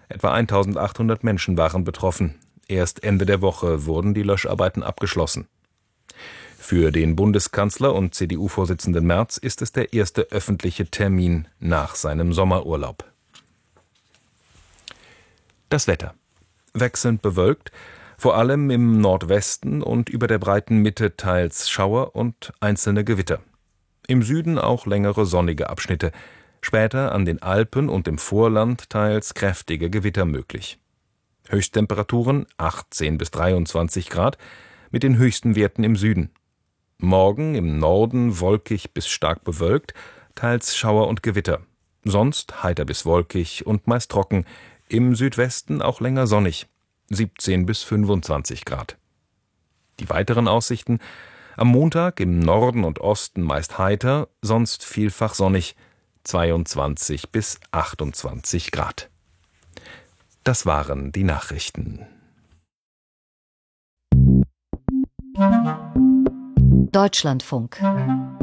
Etwa 1.800 Menschen waren betroffen. Erst Ende der Woche wurden die Löscharbeiten abgeschlossen. Für den Bundeskanzler und CDU-Vorsitzenden Merz ist es der erste öffentliche Termin nach seinem Sommerurlaub. Das Wetter. Wechselnd bewölkt, vor allem im Nordwesten und über der breiten Mitte teils Schauer und einzelne Gewitter. Im Süden auch längere sonnige Abschnitte. Später an den Alpen und im Vorland teils kräftige Gewitter möglich. Höchsttemperaturen 18 bis 23 Grad mit den höchsten Werten im Süden. Morgen im Norden wolkig bis stark bewölkt, teils Schauer und Gewitter. Sonst heiter bis wolkig und meist trocken. Im Südwesten auch länger sonnig. 17 bis 25 Grad. Die weiteren Aussichten: am Montag im Norden und Osten meist heiter, sonst vielfach sonnig. 22 bis 28 Grad. Das waren die Nachrichten. Deutschlandfunk